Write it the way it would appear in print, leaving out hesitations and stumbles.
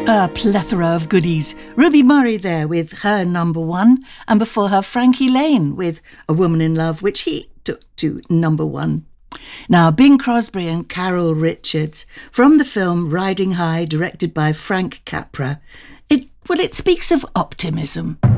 A plethora of goodies. Ruby Murray there with her number one, and before her Frankie Lane with A Woman in Love, which he took to number one. Now, Bing Crosby and Carol Richards from the film Riding High, directed by Frank Capra. It speaks of optimism.